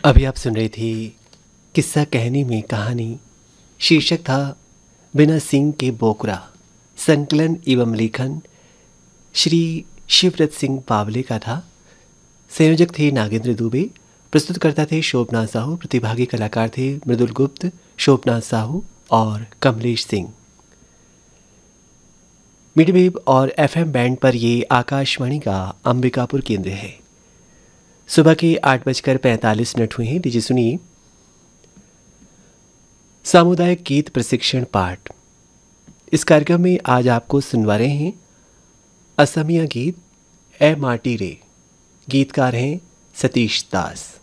अभी आप सुन रही थी किस्सा कहनी में कहानी। शीर्षक था बिना सींग के बोकरा। संकलन एवं लेखन श्री शिवव्रत सिंह पावले का था। संयोजक थे नागेंद्र दुबे। प्रस्तुतकर्ता थे शोभना साहू। प्रतिभागी कलाकार थे मृदुल गुप्त, शोभना साहू और कमलेश सिंह। मीडियम वेव और एफएम बैंड पर ये आकाशवाणी का अंबिकापुर केंद्र है। सुबह के 8:45 हुए हैं। लीजिए सुनिए सामुदायिक गीत प्रशिक्षण पाठ। इस कार्यक्रम में आज आपको सुनवा रहे हैं असमिया गीत ए माटी रे। गीतकार हैं सतीश दास।